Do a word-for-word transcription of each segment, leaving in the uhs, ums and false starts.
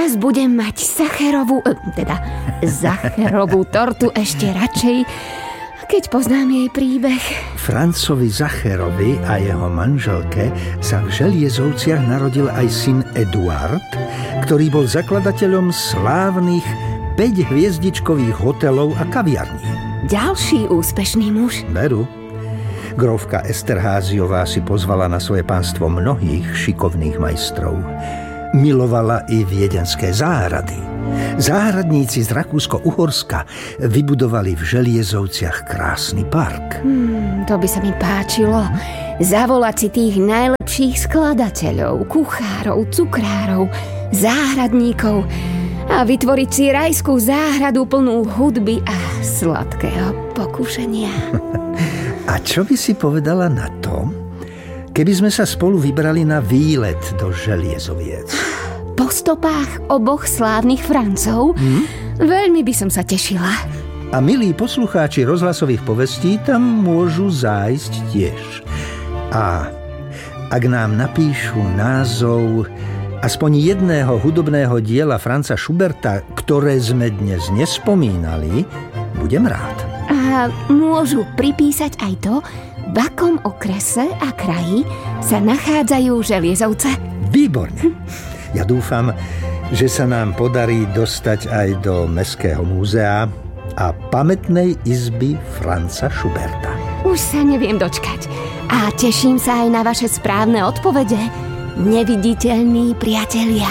Teraz budem mať sacherovú, teda zacherovú tortu ešte radšej, keď poznám jej príbeh. Francovi Zacherovi a jeho manželke sa v Želiezovciach narodil aj syn Eduard, ktorý bol zakladateľom slávnych päťhviezdičkových hotelov a kaviarní. Ďalší úspešný muž. Veru. Grófka Esterháziová si pozvala na svoje pánstvo mnohých šikovných majstrov. Milovala i viedenské záhrady. Záhradníci z Rakúsko-Uhorska vybudovali v Želiezovciach krásny park. Hmm, to by sa mi páčilo. Zavolať si tých najlepších skladateľov, kuchárov, cukrárov, záhradníkov a vytvoriť si rajskú záhradu plnú hudby a sladkého pokušenia. A čo by si povedala na to, keby sme sa spolu vybrali na výlet do Želiezoviec? Po stopách oboch slávnych Francov? Hmm? Veľmi by som sa tešila. A milí poslucháči rozhlasových povestí tam môžu zájsť tiež. A ak nám napíšu názov aspoň jedného hudobného diela Franza Schuberta, ktoré sme dnes nespomínali, budem rád. A môžu pripísať aj to, v akom okrese a kraji sa nachádzajú Želiezovce? Výborne. Ja dúfam, že sa nám podarí dostať aj do Mestského múzea a pamätnej izby Franza Schuberta. Už sa neviem dočkať. A teším sa aj na vaše správne odpovede, neviditeľní priatelia.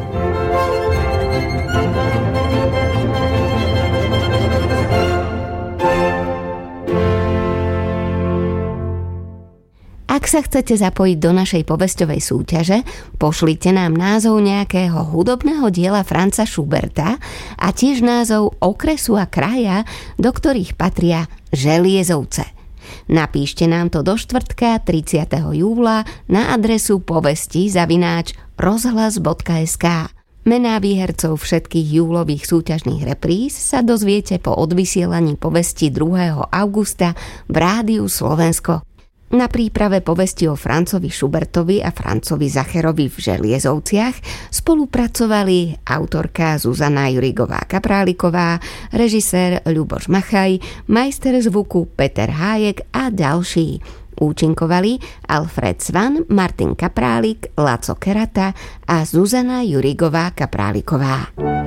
Ak sa chcete zapojiť do našej povesťovej súťaže, pošlite nám názov nejakého hudobného diela Franza Schuberta a tiež názov okresu a kraja, do ktorých patria Želiezovce. Napíšte nám to do štvrtka tridsiateho júla na adresu povesti zavináč rozhlas bodka es ká. Mená výhercov všetkých júlových súťažných repríz sa dozviete po odvysielaní povesti druhého augusta v Rádiu Slovensko. Na príprave povesti o Francovi Schubertovi a Francovi Zacherovi v Želiezovciach spolupracovali autorka Zuzana Jurigová-Kapráliková, režisér Ľuboš Machaj, majster zvuku Peter Hájek a ďalší. Účinkovali Alfred Svan, Martin Kaprálik, Laco Kerata a Zuzana Jurigová-Kapráliková.